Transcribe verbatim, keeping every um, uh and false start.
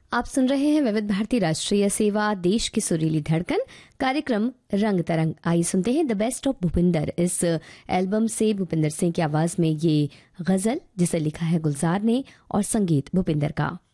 आप सुन रहे हैं विविध भारती राष्ट्रीय सेवा, देश की सुरीली धड़कन, कार्यक्रम रंग तरंग। आइए सुनते हैं द बेस्ट ऑफ भूपिंदर। इस एल्बम से भूपिंदर सिंह की आवाज में ये गजल, जिसे लिखा है गुलजार ने और संगीत भूपिंदर का।